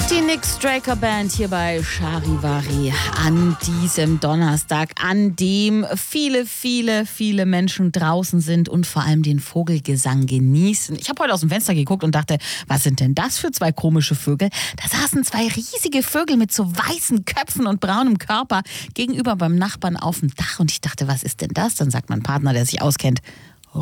Die Nick Straker Band hier bei Charivari an diesem Donnerstag, an dem viele Menschen draußen sind und vor allem den Vogelgesang genießen. Ich habe heute aus dem Fenster geguckt und dachte, was sind denn das für zwei komische Vögel? Da saßen zwei riesige Vögel mit so weißen Köpfen und braunem Körper gegenüber beim Nachbarn auf dem Dach und ich dachte, was ist denn das? Dann sagt mein Partner, der sich auskennt,